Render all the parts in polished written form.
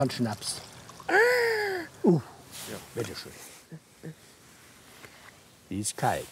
Von Schnaps. Ja, bitteschön. Die ist kalt.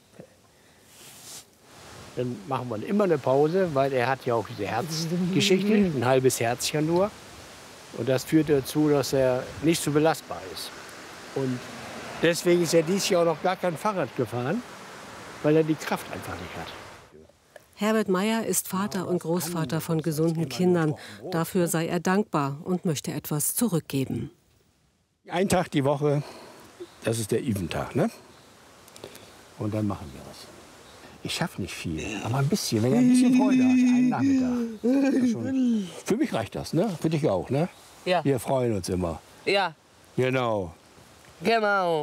Dann machen wir immer eine Pause, weil er hat ja auch diese Herzgeschichte, ein halbes Herzchen nur. Und das führt dazu, dass er nicht so belastbar ist. Und deswegen ist er dieses Jahr auch noch gar kein Fahrrad gefahren, weil er die Kraft einfach nicht hat. Herbert Meyer ist Vater und Großvater von gesunden Kindern. Dafür sei er dankbar und möchte etwas zurückgeben. Ein Tag die Woche, das ist der Eventag, ne? Und dann machen wir was. Ich schaffe nicht viel, aber ein bisschen. Wenn er ein bisschen Freude hat, einen Nachmittag. Schon, für mich reicht das, ne? Für dich auch, ne? Ja. Wir freuen uns immer. Ja. Genau. Genau.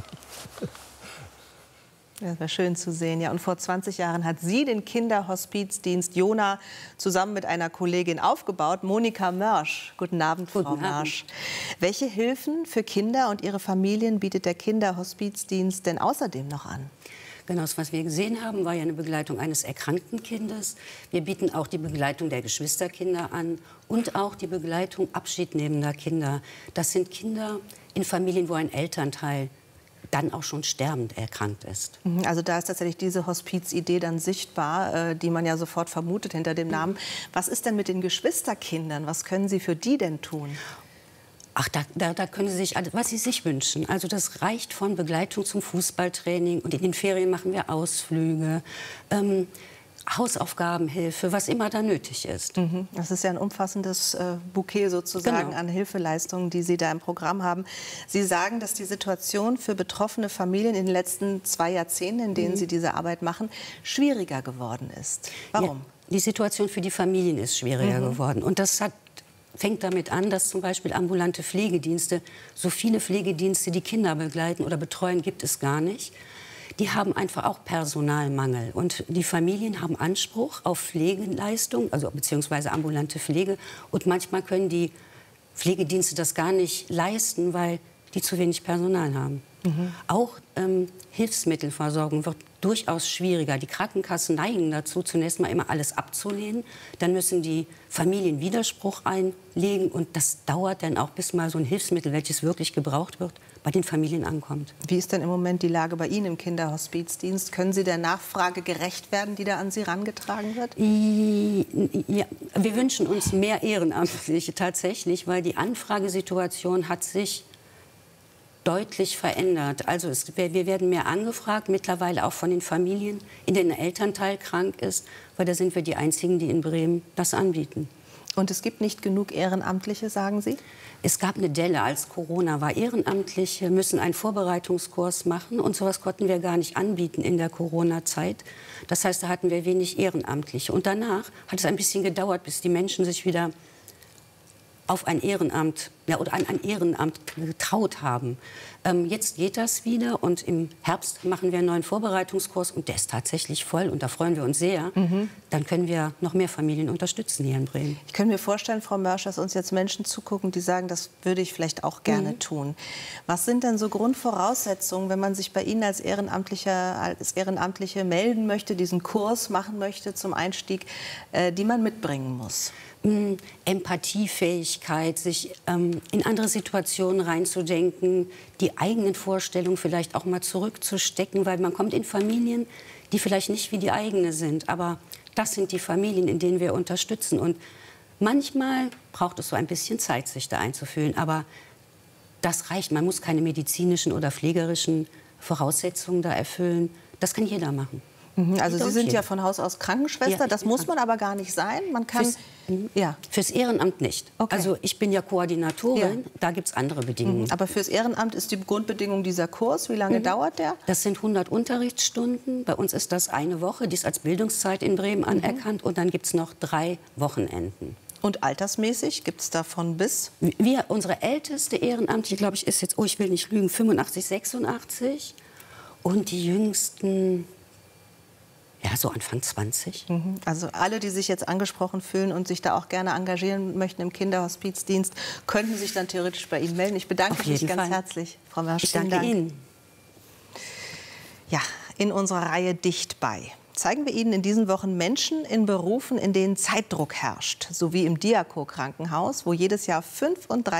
Das war schön zu sehen. Ja, und vor 20 Jahren hat sie den Kinderhospizdienst Jona zusammen mit einer Kollegin aufgebaut, Monika Mörsch. Guten Abend, Frau Mörsch. Welche Hilfen für Kinder und ihre Familien bietet der Kinderhospizdienst denn außerdem noch an? Genau, was wir gesehen haben, war ja eine Begleitung eines erkrankten Kindes. Wir bieten auch die Begleitung der Geschwisterkinder an und auch die Begleitung abschiednehmender Kinder. Das sind Kinder in Familien, wo ein Elternteil dann auch schon sterbend erkrankt ist. Also da ist tatsächlich diese Hospizidee dann sichtbar, die man ja sofort vermutet hinter dem Namen. Was ist denn mit den Geschwisterkindern? Was können Sie für die denn tun? Ach, da können Sie sich, was Sie sich wünschen. Also das reicht von Begleitung zum Fußballtraining. Und in den Ferien machen wir Ausflüge, Hausaufgabenhilfe, was immer da nötig ist. Das ist ja ein umfassendes Bouquet sozusagen an Hilfeleistungen, die Sie da im Programm haben. Sie sagen, dass die Situation für betroffene Familien in den letzten 2 Jahrzehnten, in denen Sie diese Arbeit machen, schwieriger geworden ist. Warum? Ja, die Situation für die Familien ist schwieriger geworden. Und das fängt damit an, dass zum Beispiel ambulante Pflegedienste, so viele Pflegedienste, die Kinder begleiten oder betreuen, gibt es gar nicht. Die haben einfach auch Personalmangel. Und die Familien haben Anspruch auf Pflegeleistung, also beziehungsweise ambulante Pflege. Und manchmal können die Pflegedienste das gar nicht leisten, weil die zu wenig Personal haben. Auch Hilfsmittelversorgung wird durchaus schwieriger. Die Krankenkassen neigen dazu, zunächst mal immer alles abzulehnen. Dann müssen die Familien Widerspruch einlegen. Und das dauert dann auch, bis mal so ein Hilfsmittel, welches wirklich gebraucht wird, bei den Familien ankommt. Wie ist denn im Moment die Lage bei Ihnen im Kinderhospizdienst? Können Sie der Nachfrage gerecht werden, die da an Sie herangetragen wird? Ja, wir wünschen uns mehr Ehrenamtliche tatsächlich, weil die Anfragesituation hat sich deutlich verändert. Also wir werden mehr angefragt, mittlerweile auch von den Familien, in denen ein Elternteil krank ist, weil da sind wir die Einzigen, die in Bremen das anbieten. Und es gibt nicht genug Ehrenamtliche, sagen Sie? Es gab eine Delle, als Corona war. Ehrenamtliche müssen einen Vorbereitungskurs machen und sowas konnten wir gar nicht anbieten in der Corona-Zeit. Das heißt, da hatten wir wenig Ehrenamtliche. Und danach hat es ein bisschen gedauert, bis die Menschen sich wieder auf ein Ehrenamt, oder an ein Ehrenamt getraut haben. Jetzt geht das wieder und im Herbst machen wir einen neuen Vorbereitungskurs und der ist tatsächlich voll und da freuen wir uns sehr. Dann können wir noch mehr Familien unterstützen hier in Bremen. Ich könnte mir vorstellen, Frau Mörsch, dass uns jetzt Menschen zugucken, die sagen, das würde ich vielleicht auch gerne tun. Was sind denn so Grundvoraussetzungen, wenn man sich bei Ihnen als Ehrenamtliche melden möchte, diesen Kurs machen möchte zum Einstieg, die man mitbringen muss? Empathiefähigkeit, sich in andere Situationen reinzudenken, die eigenen Vorstellungen vielleicht auch mal zurückzustecken, weil man kommt in Familien, die vielleicht nicht wie die eigene sind, aber das sind die Familien, in denen wir unterstützen. Und manchmal braucht es so ein bisschen Zeit, sich da einzufühlen, aber das reicht. Man muss keine medizinischen oder pflegerischen Voraussetzungen da erfüllen. Das kann jeder machen. Also Sie sind ja von Haus aus Krankenschwester, ja, das muss man aber gar nicht sein. Man kann fürs Ehrenamt nicht. Okay. Also ich bin ja Koordinatorin, da gibt es andere Bedingungen. Aber fürs Ehrenamt ist die Grundbedingung dieser Kurs. Wie lange dauert der? Das sind 100 Unterrichtsstunden. Bei uns ist das eine Woche, die ist als Bildungszeit in Bremen anerkannt. Und dann gibt es noch 3 Wochenenden. Und altersmäßig gibt es davon bis? Unsere älteste Ehrenamtliche, glaube ich, ist jetzt, ich will nicht lügen, 85, 86. Und die jüngsten, ja, so Anfang 20. Also alle, die sich jetzt angesprochen fühlen und sich da auch gerne engagieren möchten im Kinderhospizdienst, könnten sich dann theoretisch bei Ihnen melden. Ich bedanke mich ganz herzlich, Frau Mörsch. Ich danke Ihnen. Ja, in unserer Reihe Dicht bei zeigen wir Ihnen in diesen Wochen Menschen in Berufen, in denen Zeitdruck herrscht, so wie im Diaco-Krankenhaus, wo jedes Jahr 35